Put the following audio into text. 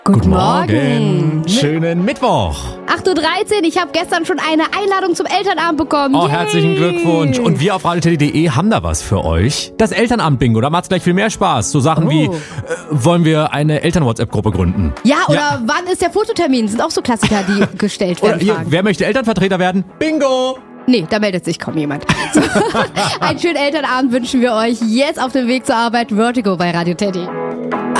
Guten Morgen. Schönen Mittwoch. 8.13 Uhr, ich habe gestern schon eine Einladung zum Elternabend bekommen. Oh, Yay. herzlichen Glückwunsch. Und wir auf radioteddy.de haben da was für euch. Das Elternamt-Bingo, da macht's gleich viel mehr Spaß. So Sachen wie, wollen wir eine Eltern-WhatsApp-Gruppe gründen? Ja, oder wann ist der Fototermin? Das sind auch so Klassiker, die gestellt werden. Oder hier, wer möchte Elternvertreter werden? Bingo! Nee, da meldet sich kaum jemand. So. Einen schönen Elternabend wünschen wir euch jetzt auf dem Weg zur Arbeit. Vertigo bei Radio Teddy.